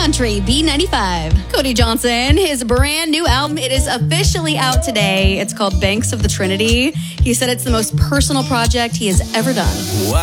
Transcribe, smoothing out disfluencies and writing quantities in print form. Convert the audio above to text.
Country B95. Cody Johnson, his brand new album, it is officially out today. It's called Banks of the Trinity. He said it's the most personal project he has ever done.